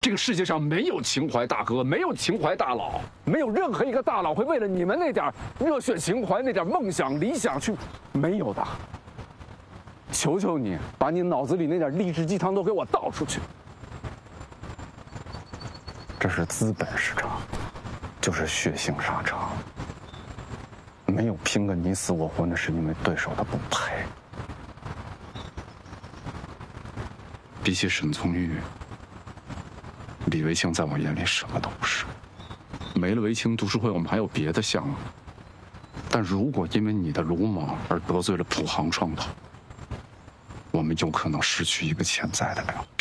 这个世界上没有情怀大哥，没有情怀大佬，没有任何一个大佬会为了你们那点热血情怀、那点梦想、理想去，没有的。求求你，把你脑子里那点励志鸡汤都给我倒出去。这是资本市场，就是血腥沙场。没有拼个你死我活，那是因为对手他不配。比起沈从玉，李维清在我眼里什么都不是。没了维清读书会，我们还有别的项目。但如果因为你的鲁莽而得罪了普航创投，我们有可能失去一个潜在的良。